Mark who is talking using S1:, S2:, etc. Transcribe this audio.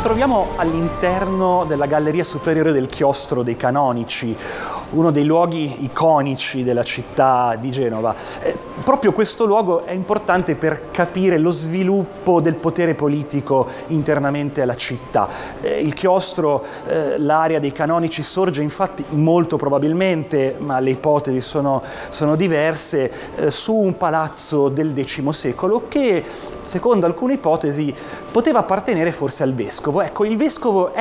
S1: troviamo all'interno della galleria superiore del Chiostro dei Canonici, uno dei luoghi iconici della città di Genova. Proprio questo luogo è importante per capire lo sviluppo del potere politico internamente alla città. Il chiostro, l'area dei Canonici, sorge infatti molto probabilmente, ma le ipotesi sono diverse, su un palazzo del X secolo che, secondo alcune ipotesi, poteva appartenere forse al vescovo. Ecco, il vescovo è